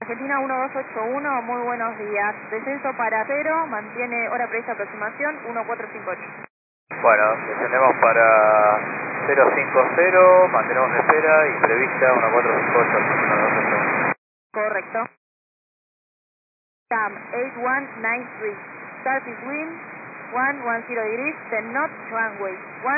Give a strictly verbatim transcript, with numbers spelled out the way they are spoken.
Argentina uno dos ocho uno, muy buenos días. Descenso para cero, mantiene hora prevista aproximación uno cuatro cinco ocho. Bueno, descendemos para cero cinco cero, mantenemos en espera y prevista uno cuatro cinco ocho, Argentina uno dos ocho uno. Correcto. Cam eight one nine three, start is wind one one zero degrees, ten knots, runway one